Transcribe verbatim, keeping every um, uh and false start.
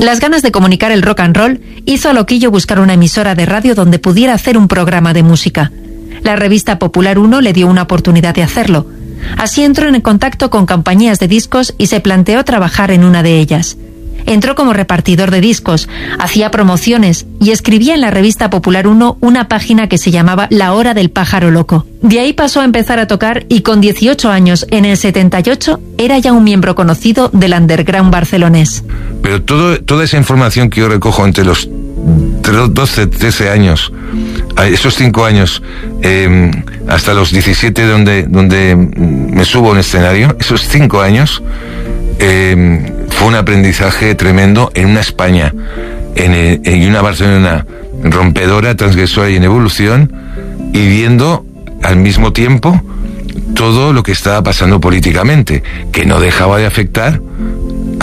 las ganas de comunicar el rock and roll, hizo a Loquillo buscar una emisora de radio donde pudiera hacer un programa de música. La revista Popular uno le dio una oportunidad de hacerlo. Así entró en contacto con compañías de discos y se planteó trabajar en una de ellas. Entró como repartidor de discos, hacía promociones y escribía en la revista Popular uno una página que se llamaba La Hora del Pájaro Loco. De ahí pasó a empezar a tocar y con dieciocho años, en el setenta y ocho, era ya un miembro conocido del underground barcelonés. Pero todo, toda esa información que yo recojo entre los doce, trece años, esos cinco años, eh, hasta los diecisiete donde, donde me subo a un escenario, esos cinco años, eh, fue un aprendizaje tremendo en una España en, el, en una Barcelona rompedora, transgresora y en evolución, y viendo al mismo tiempo todo lo que estaba pasando políticamente, que no dejaba de afectar